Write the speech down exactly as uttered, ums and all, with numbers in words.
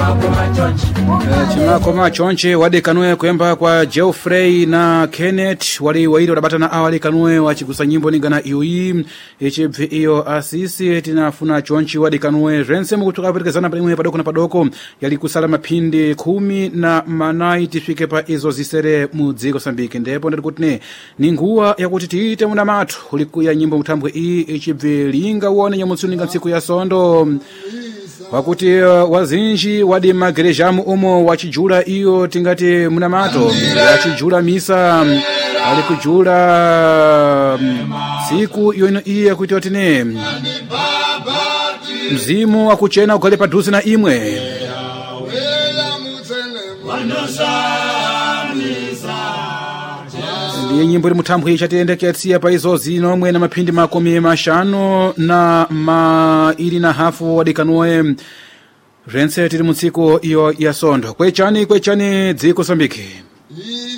Chimakoma chonche wade kanwe kwemba kwa Geoffrey na Kenneth wali wairi wadabatana awali kanwe wachigusa nyimbo ningana iui echebve iyo asisi tinafuna chonchi wade kanwe rense mkutuka perekezana palimwe padoko na padoko yali kusala mapindi kumi na manai tifike pa izo zisere mudziko Sambiki ndepo ndati kuti ni nguwa yakuti tiite muna matu ulikuya nyimbo mutambwe iyi echebve linga uone nyamutsuninga ntsiku ya sondo wakuti uh, wazinji wadi magerejamu umo wachijula iyo tingati munamato wachijula misa um, walikujula um, siku iyo iya kuti watine mzimu wakuchena ukale paduzi na imwe ndiye nyimbo iri mutambo hii chatiyendeketsia pa izo zino mwe na mapindi makomi mashano na ma ili na hafu wadikanwe rense tiri mutsiko iyo ya sondo kwechani kwechani dziko Sambiki.